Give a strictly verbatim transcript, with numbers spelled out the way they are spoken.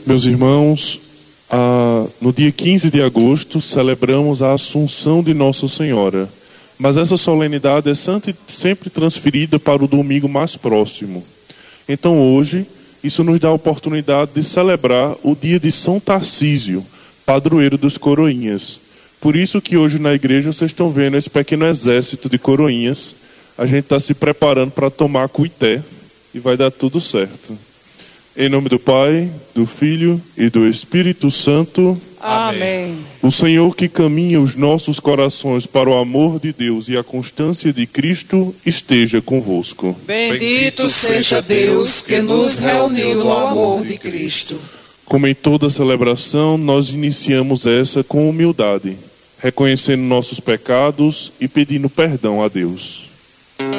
Meus irmãos, ah, no dia quinze de agosto celebramos a Assunção de Nossa Senhora, mas essa solenidade é sempre transferida para o domingo mais próximo. Então hoje, isso nos dá a oportunidade de celebrar o dia de São Tarcísio, padroeiro dos coroinhas. Por isso que hoje na igreja vocês estão vendo esse pequeno exército de coroinhas. A gente está se preparando para tomar cuité e vai dar tudo certo. Em nome do Pai, do Filho e do Espírito Santo. Amém. O Senhor que caminha os nossos corações para o amor de Deus e a constância de Cristo esteja convosco. Bendito seja Deus que nos reuniu no amor de Cristo. Como em toda celebração, nós iniciamos essa com humildade, reconhecendo nossos pecados e pedindo perdão a Deus.